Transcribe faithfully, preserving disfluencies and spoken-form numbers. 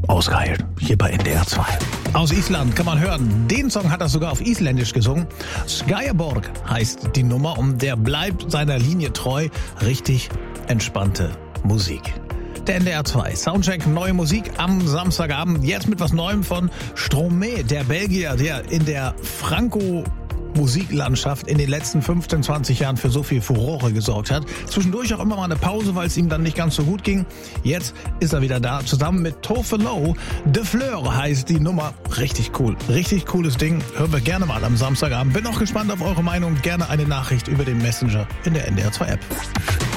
ausgeheilt, hier bei N D R zwei. Aus Island kann man hören, den Song hat er sogar auf Isländisch gesungen. Skyaborg heißt die Nummer und der bleibt seiner Linie treu. Richtig entspannte Musik. Der N D R zwei Soundcheck, neue Musik am Samstagabend. Jetzt mit was Neuem von Stromae, der Belgier, der in der Franco Musiklandschaft in den letzten fünfzehn, zwanzig Jahren für so viel Furore gesorgt hat. Zwischendurch auch immer mal eine Pause, weil es ihm dann nicht ganz so gut ging. Jetzt ist er wieder da, zusammen mit Tove Lo. De Fleur heißt die Nummer. Richtig cool. Richtig cooles Ding. Hören wir gerne mal am Samstagabend. Bin auch gespannt auf eure Meinung. Gerne eine Nachricht über den Messenger in der N D R zwei App.